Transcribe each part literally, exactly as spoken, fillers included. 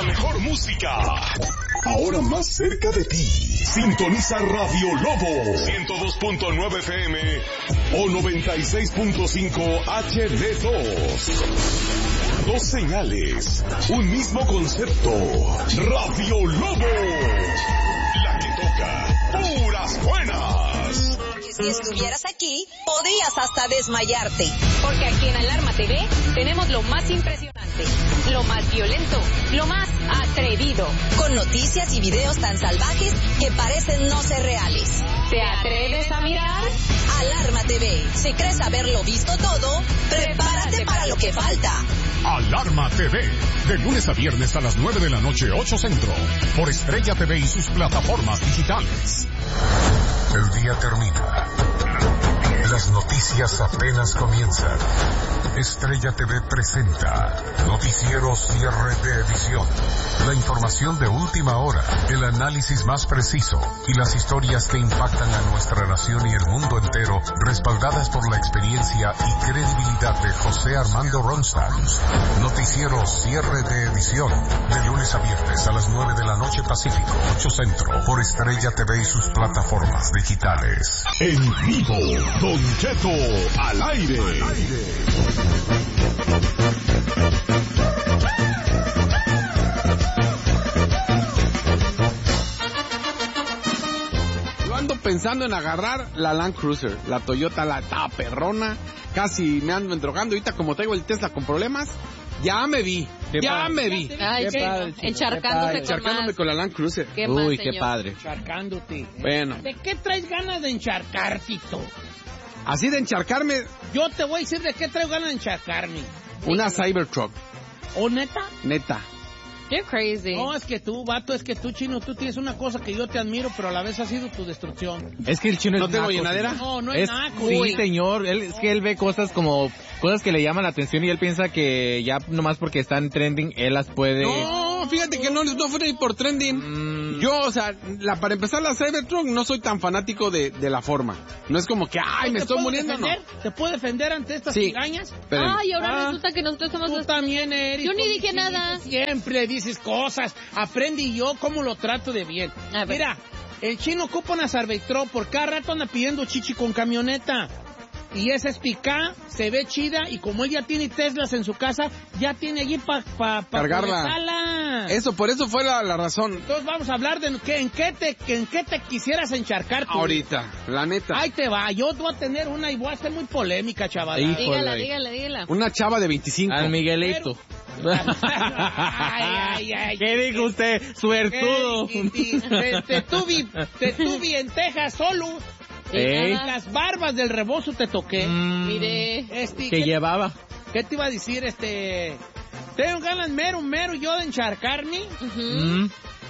La mejor música. Ahora más cerca de ti. Sintoniza Radio Lobo. ciento dos punto nueve F M o noventa y seis punto cinco H D dos. Dos señales. Un mismo concepto. Radio Lobo. La que toca puras buenas. Si estuvieras aquí, podrías hasta desmayarte. Porque aquí en Alarma T V tenemos lo más impresionante, lo más violento, lo más atrevido. Con noticias y videos tan salvajes que parecen no ser reales. ¿Te atreves a mirar? Alarma T V. Si crees haberlo visto todo, prepárate para lo que falta. Alarma T V. De lunes a viernes a las nueve de la noche, ocho Centro. Por Estrella T V y sus plataformas digitales. El día termina. Las noticias apenas comienzan. Estrella T V presenta Noticiero Cierre de Edición. La información de última hora, el análisis más preciso y las historias que impactan a nuestra nación y el mundo entero, respaldadas por la experiencia y credibilidad de José Armando Ronstadt. Noticiero Cierre de Edición. De lunes a viernes a las nueve de la noche Pacífico, ocho Centro. Por Estrella T V y sus plataformas digitales. En vivo, Don Cheto al aire. Al aire. Yo ando pensando en agarrar la Land Cruiser, la Toyota, la taperrona. Casi me ando drogando ahorita como traigo el Tesla con problemas. Ya me vi, qué ya padre. me vi. Ay, qué qué padre, encharcándote qué encharcándome más. con la Land Cruiser. ¿Qué Uy, más, qué señor? padre. Encharcándote. Bueno. ¿De qué traes ganas de encharcar, Tito? Así de encharcarme. Yo te voy a decir de qué traigo ganas de encharcarme. Una Cybertruck. ¿O neta? Neta. You're crazy. No, es que tú, vato, es que tú, chino, tú tienes una cosa que yo te admiro, pero a la vez ha sido tu destrucción. Es que el chino ¿No es tengo naco, llenadera? señor. No, no es, Es, naco. sí, güey. señor, él, es que él ve cosas como, cosas que le llaman la atención y él piensa que ya nomás porque están trending, él las puede... No, fíjate que no, no fue ni por trending. Mm. Yo, o sea, la, para empezar la Cybertruck no soy tan fanático de, de la forma. No es como que, ay, me ¿Te estoy puedo muriendo, no. defender? ¿Te puedo defender ante estas Sí. pirañas? Espérenme. Ay, ahora Ah, resulta que nosotros somos Tú los... también eres. Yo ni con dije mi nada. chinito, Siempre dices cosas. Aprende y yo cómo lo trato de bien. A ver. Mira, el chino ocupa una Cybertruck, por cada rato anda pidiendo chichi con camioneta. Y esa es picá, se ve chida, y como él ya tiene Teslas en su casa, ya tiene allí para pa, pa Cargarla. conectarla. Eso, por eso fue la, la razón. Entonces vamos a hablar de que, en, qué te, que, en qué te quisieras encharcar tú. Ahorita, la neta. Ahí te va, yo voy a tener una y voy a ser muy polémica, chaval. Hijo. Dígala, Joder. dígala, dígala. Una chava de veinticinco. Al Miguelito. Ay, ay, ay. ¿Qué dijo usted? Suertudo. Te, te, te tuve, te tuve en Texas solo. Ey. En las barbas del rebozo te toqué. Mm, Mire. Este, que ¿qué, llevaba. ¿Qué te iba a decir? Este, tengo ganas mero, mero yo de encharcarme Ujú. Mm.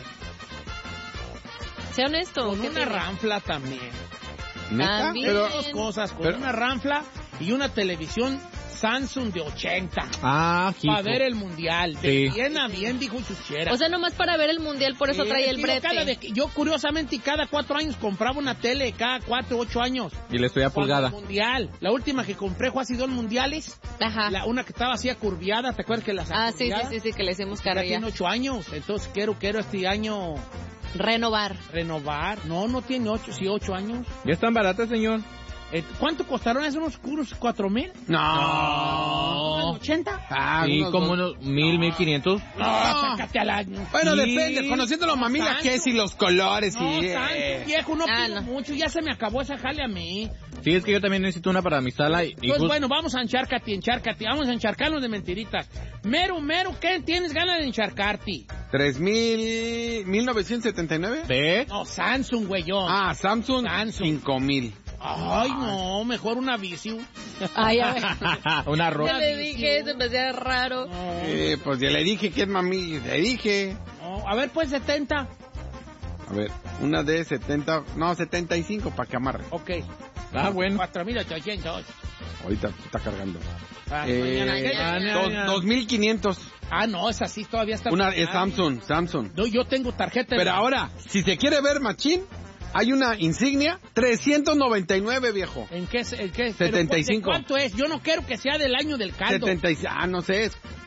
Sea honesto. con ¿qué una tiene? ranfla también. ¿Neta? También. Pero, Dos cosas, con pero- una ranfla y una televisión Samsung de ochenta. Ah, hijo. Para ver el mundial. De Sí. bien a bien, dijo Chuchera. O sea, nomás para ver el mundial, por eso Sí, trae es el que yo brete. cada de- Yo, curiosamente, cada cuatro años compraba una tele, cada cuatro, ocho años. Y le estoy a Cuando pulgada. el mundial. La última que compré fue hace dos mundiales. Ajá. La, una que estaba así acurviada, ¿te acuerdas que la Ah, sí, sí, sí, sí, que le hicimos Ya carga ya. tiene ocho años, entonces quiero, quiero este año Renovar. renovar. No, no tiene ocho, sí, ocho años. ¿Ya están baratas, señor? Eh, ¿Cuánto costaron esos unos curos? ¿Cuatro mil? no. ¿Ochenta? Ah, Sí, unos como dos- unos mil, mil quinientos. No, sácate al año. Bueno, Sí. depende, conociéndolo mamila, Santo. que si los colores No, y... tanto, eh, viejo, no Ah, pido no. mucho, ya se me acabó esa jale a mí. Sí, es que yo también necesito una para mi sala. Y, y Pues just- bueno, vamos a encharcarte, encharcate, vamos a encharcarnos de mentiritas. Mero, mero, ¿qué tienes ganas de encharcarte? tres mil... ¿mil novecientos setenta y nueve? ¿Ve? No, Samsung, güeyón. Ah, Samsung, Samsung. cinco mil. Ay, no, mejor una Vizio. Ay, a ver. Una Ya roja. le dije, se me hacía raro. No, Eh, pues ya le dije que es mami, le dije. no, a ver, pues setenta. A ver, una de setenta, no, setenta y cinco para que amarre. Ok. Ah, bueno. cuatro mil ochocientos. Ahorita está cargando. Ah, Eh, mañana. mañana. dos, dos mil quinientos. Ah, no, esa sí todavía está. Una es Ah, Samsung, Samsung. No, yo tengo tarjeta. Pero ahora, si se quiere ver machín, hay una insignia, trescientos noventa y nueve, viejo. ¿En qué? es- ¿En qué? setenta y Pero, cinco. ¿de ¿Cuánto es? Yo no quiero que sea del año del caldo. setenta y cinco, ah, no sé, es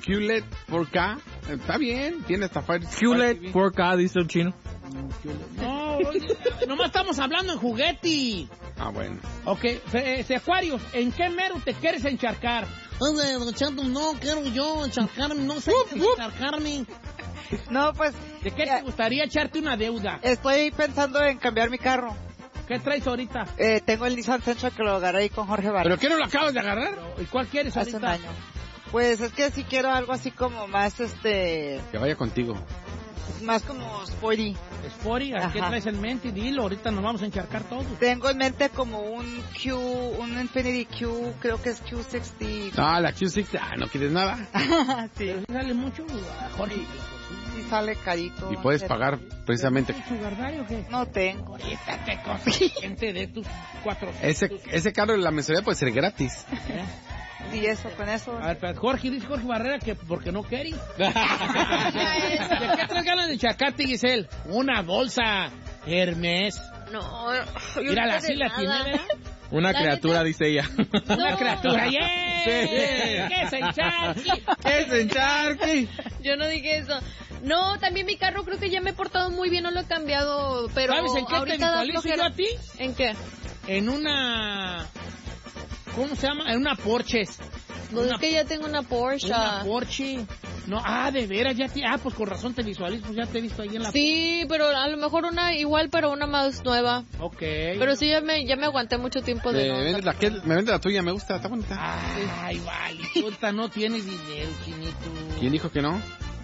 Q L E D cuatro K. Está bien, tiene hasta Fire. Q L E D cuatro K, dice el chino. No, oye, nomás estamos hablando en juguete. Ah, bueno. Ok, este Acuarios, ¿en qué mero te quieres encharcar? Oye, don Chato, no quiero yo encharcarme, no sé qué encharcarme. No, pues... ¿De qué ya, te gustaría echarte una deuda? estoy pensando en cambiar mi carro. ¿Qué traes ahorita? Eh, tengo el Nissan Sentra que lo agarré ahí con Jorge Vargas. ¿Pero qué no lo acabas de agarrar? ¿Y cuál quieres Hace ahorita? un año. Pues es que sí quiero algo así como más, este... Que vaya contigo. Más como sporty. Sporty, ¿a qué Ajá. traes en mente? Dilo, ahorita nos vamos a encharcar todos. Tengo en mente como un Q, un Infinity Q, creo que es Q sesenta. Ah, la Q seis, ah, no quieres nada. Sí, Pero sí sale mucho, Jorge. sí sale carito. Y puedes pagar precisamente. ¿Tienes sugar daddy o qué? No tengo. Ahorita te consciente de tus cuatrocientos. Ese, ese carro en la mensualidad puede ser gratis. Y eso, con eso. A ver, pero Jorge, dice Jorge Barrera que porque no quiere. ¿De qué traes ganas de encharcarte, Giselle? Una bolsa Hermes. No, yo Mira, no la sé sí la nada. tiene, ¿verdad? Una La criatura, neta- dice ella. Una No. criatura. ¡Yeah! ¿Qué se encharque? ¿Qué es encharque? Yo no dije eso. No, también mi carro creo que ya me he portado muy bien, no lo he cambiado, pero ¿Sabes en qué te ahorita da visualizo flojera. yo a ti? ¿En qué? En una... ¿Cómo se llama? En una Porsche. Pues Una- es que ya tengo una Porsche. Una Porsche. No, ah, de veras, ya te... Ah, pues con razón te visualizo, pues ya te he visto ahí en la... Sí, pero a lo mejor una igual, pero una más nueva. Ok. Pero sí, ya me, ya me aguanté mucho tiempo de Me no. vende, la, que- me vende la tuya, me gusta, está bonita. Ay, vale, tú ahorita no tienes dinero, chinito. ¿Quién dijo que no?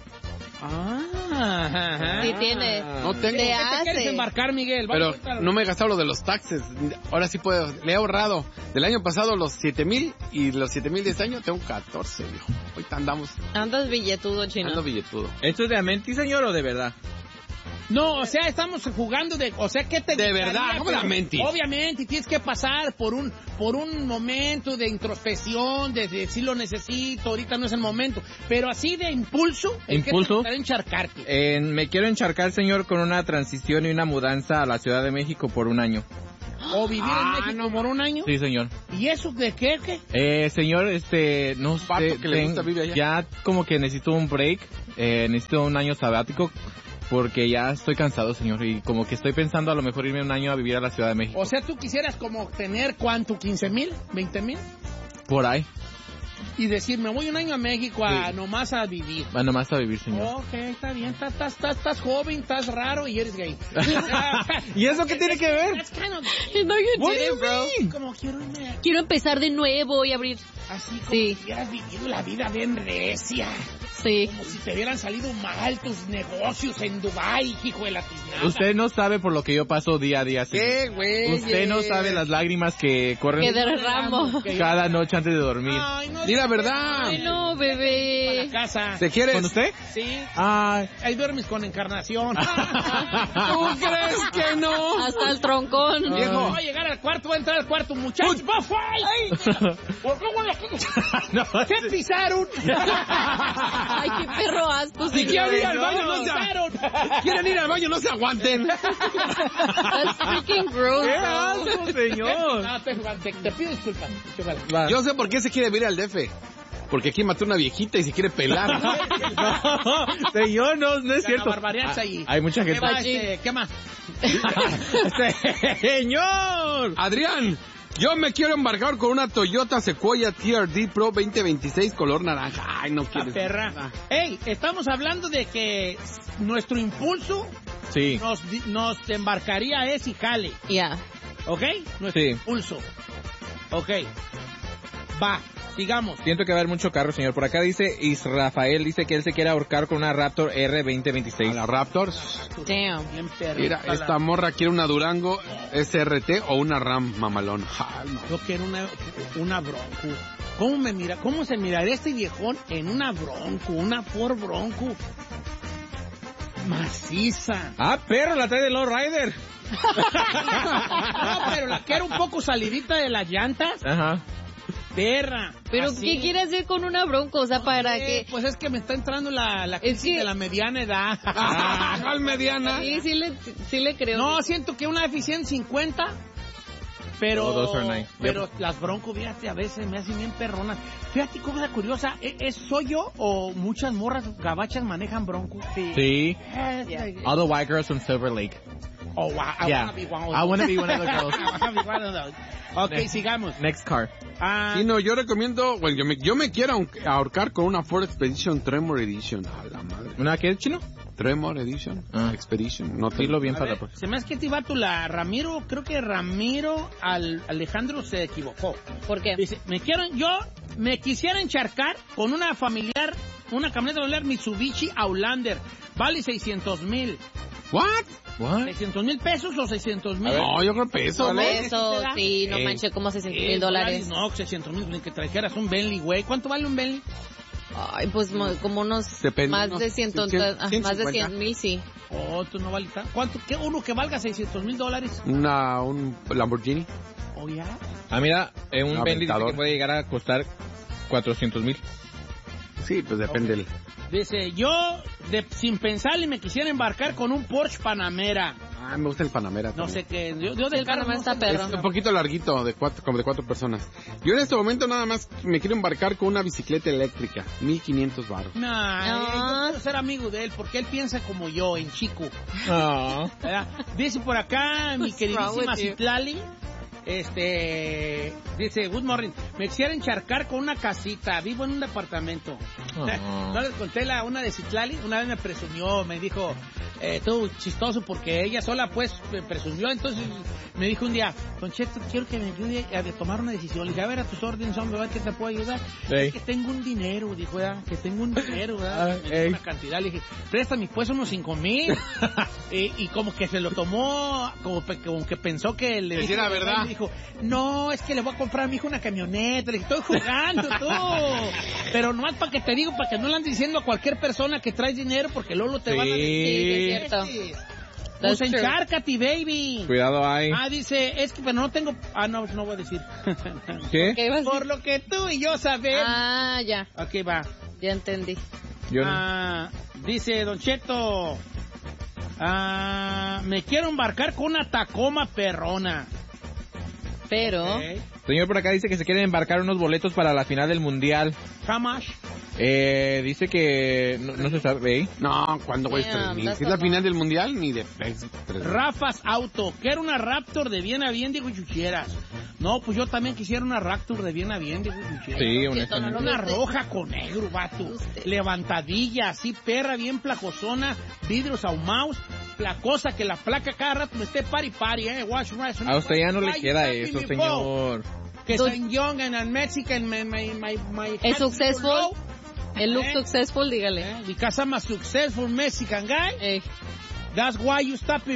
Ah, ajá. Sí tienes. No tengo. Te ¿Qué te quieres hace. embarcar, Miguel? Vamos Pero a- no me he gastado lo de los taxes. Ahora sí puedo. Le he ahorrado. Del año pasado los siete mil y los siete mil de este año tengo catorce, viejo. Ahorita andamos. Andas billetudo, chino. Ando billetudo. ¿Esto es de Amenti, señor, o de verdad? No, o sea, estamos jugando de... O sea, ¿qué te De gustaría? verdad, ¿cómo la Pero, mentí? Obviamente, tienes que pasar por un por un momento de introspección, de decir lo necesito, ahorita no es el momento. Pero así de impulso, ¿en qué te ¿Impulso? gustaría encharcarte? Eh, me quiero encharcar, señor, con una transición y una mudanza a la Ciudad de México por un año. O vivir Ah, en México por un año. Sí, señor. ¿Y eso de qué? qué? Eh, señor, este, no Vato sé, que le gusta vive allá. ya como que necesito un break, eh, necesito un año sabático, porque ya estoy cansado, señor, y como que estoy pensando a lo mejor irme un año a vivir a la Ciudad de México. O sea, tú quisieras como tener, ¿cuánto? ¿quince mil? ¿veinte mil? Por ahí, Y decir, me voy un año a México a Sí. nomás a vivir. va nomás a vivir, señor. Ok, está bien, estás, estás, estás, estás joven, estás raro y eres gay. ¿Y eso qué tiene que ver? That's kind of- No, you What do didn't, you bro. mean? Como quiero irme a- Quiero empezar de nuevo y abrir. así como Sí. si hubieras vivido la vida bien recia. Sí. Como si te hubieran salido mal tus negocios en Dubái, hijo de la tiznada. Usted no sabe por lo que yo paso día a día, señor. ¿Qué, güey? Usted no sabe las lágrimas que corren Que derramo. Que- cada noche antes de dormir. Ay, no. Di la verdad. Ay, no, A la bebé. casa. ¿Te quieres? ¿Con usted? Sí. Ay. Ahí duermes con Encarnación. ¿Tú crees que no? Hasta el troncón. Viejo. Va a llegar al cuarto, va a entrar al cuarto, muchachos. ¡Va, fight! ¿Por qué, bueno, No, ¿Qué pisaron? Ay, qué perro asco. Si quieren ir al baño, no se pisaron. quieren ir al baño, no se aguanten. That's freaking gross. ¡Qué bro. asco, señor! No, te, te, te pido disculpas. Chúpala. Va. Yo sé por qué se quiere venir al D F. Porque aquí mató una viejita y se quiere pelar. No, señor, no, no es La cierto. barbaridad ahí. Hay mucha ¿Qué gente. más? Este, ¿Qué más? ¡Señor! Adrián, yo me quiero embarcar con una Toyota Sequoia T R D Pro veinte veintiséis color naranja. Ay, no La quieres. perra. Ey, estamos hablando de que nuestro impulso Sí. nos, di- nos embarcaría es y jale. Ya. ¿Ok? Nuestro Sí. impulso. Ok. Va, sigamos. Siento que va a haber mucho carro, señor. Por acá dice Israfael, dice que él se quiere ahorcar con una Raptor R veinte veintiséis. A la Raptors. Damn. Bien perra. Mira, esta morra quiere una Durango S R T o una Ram mamalón. Ay, no. Yo quiero una, una Bronco. ¿Cómo me mira? ¿Cómo se miraría este viejón en una Bronco? Una Ford Bronco. Maciza. Ah, perro, la trae de Low Rider. No, pero la quiero un poco salidita de las llantas. Ajá. Perra. Pero, Así. ¿qué quiere hacer con una bronco? O sea, para Eh, que... Pues es que me está entrando la, la Es crisis que- de la mediana edad. Ah, ¿cuál mediana? Sí, sí le, sí le creo. No, siento que una F ciento cincuenta Pero, Oh, those are nice. pero las Bronco, fíjate, a veces me hacen bien perronas. Fíjate, cosa curiosa, ¿es, es soy yo o muchas morras gabachas manejan Bronco? Sí. Sí. Eh, Yeah. eh, All the white girls from Silver Lake. Oh, wow, I Yeah. wanna be one of I wanna be one of those those. girls. I wanna be one of those. Ok, Next. sigamos. Next car. Ah, Sí, no, yo recomiendo, bueno, yo me, yo me quiero ahor- ahorcar con una Ford Expedition Tremor Edition. A la madre. ¿Una qué, chino? Tremor Edition. Ah. Expedition. No te Dilo bien a para ver, pues. se me hace que te va tú la Ramiro, creo que Ramiro al, Alejandro se equivocó. ¿Por qué? Dice, me quiero, yo me quisiera encharcar con una familiar, una camioneta familiar Mitsubishi Outlander. Vale seiscientos mil. ¿What? What? ¿seiscientos mil pesos o seiscientos mil? No, yo creo peso, Como ¿vale? eso, sí, no Eh, manches, como seiscientos Eh, mil dólares. No, seiscientos mil, que trajeras un Bentley, güey. ¿Cuánto vale un Bentley? Ay, pues mo- como unos Depende, más unos de ciento, cien, ah, ciento más de cincuenta. cien mil, sí. Oh, tú no vale tanto. ¿Cuánto? ¿Qué? ¿Uno que valga seiscientos mil dólares? Una, un Lamborghini. ¿O ya? Ah, mira, eh, un Un Bentley dice aventador. que puede llegar a costar cuatrocientos mil. Sí, pues depende. del- Dice, yo, de, sin pensarle, me quisiera embarcar con un Porsche Panamera. Ah, me gusta el Panamera. No también. sé qué. Yo, yo de El carro Panamera no está sé. perro. Es un poquito larguito, de cuatro, como de cuatro personas. Yo en este momento nada más me quiero embarcar con una bicicleta eléctrica. mil quinientos baros. Nah, No. eh, yo quiero ser amigo de él porque él piensa como yo, en chico. Ah. ¿Verdad? Dice por acá mi What's wrong queridísima with you? Citlali, este, dice, good morning, me quisiera encharcar con una casita, vivo en un departamento. Ah. No les conté la una de Citlali, una vez me presumió, me dijo, eh, tú chistoso porque ella sola pues me presumió, entonces me dijo un día, Don Cheto, quiero que me ayude a de tomar una decisión. Le dije, a ver, a tus órdenes, hombre, a ver qué te puedo ayudar. Ey. Es que tengo un dinero, dijo, ¿verdad? Que tengo un dinero, ¿verdad? Ah, Me dio ey. una cantidad, le dije, préstame pues unos cinco mil. y, y como que se lo tomó, como, pe- como que pensó que le Que sí era verdad. Me dijo, no, es que le voy a comprar a mi hijo una camioneta. Le dije, estoy jugando tú. Pero nomás para que te digo, para que no le andes diciendo a cualquier persona que traes dinero, porque luego te Sí. van a Sí, decir. es cierto. Pues That's true. encárcate, baby. Cuidado ahí. Ah, dice, es que pero no tengo... Ah, no, no voy a decir. ¿Qué? ¿Qué ibas a Por decir? lo que tú y yo sabemos. Ah, ya, Aquí va. ya entendí. Yo no. Ah, dice Don Cheto, ah, me quiero embarcar con una Tacoma perrona. Pero, Ok. Señor por acá dice que se quieren embarcar unos boletos para la final del mundial. How much? Eh, dice que no, no se sabe. ¿eh? No, ¿cuándo güey? Yeah, tres mil. that's Si es la a lot. final del mundial, ni de tres mil. Rafas Auto, quiero una Raptor de bien a bien, dijo Chucheras. No, pues yo también quisiera una Raptor de bien a bien, dijo Chucheras. Sí, no honestamente. Una Usted. roja con negro, vato. Usted. Levantadilla, así perra, bien plajosona, vidrios ahumados, placosa, que la placa cada rato me esté pari pari, eh. Watch, watch. A usted ya no le Why queda you eso, tapping me for? señor. Que Dude. soy young and I'm Mexican, my, my, my, my ¿Es successful? el look Eh. successful, dígale. Because I'm a successful Mexican guy, Eh, that's why you stopping